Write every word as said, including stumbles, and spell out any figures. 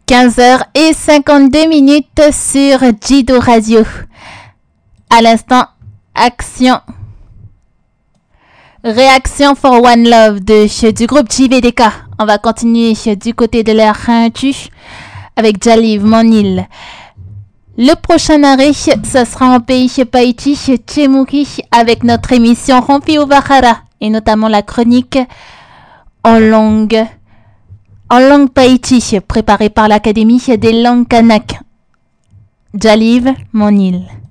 quinze heures cinquante-deux minutes sur Jido Radio. À l'instant, action. Réaction for One Love de, du groupe J V D K. On va continuer du côté de l'air tu avec Jaliv, mon île. Le prochain arrêt, ce sera en pays Païti, Tchemuki, avec notre émission Rompi Ovahara et notamment la chronique en langue, en langue Païti, préparée par l'Académie des langues kanak. Jaliv, mon île.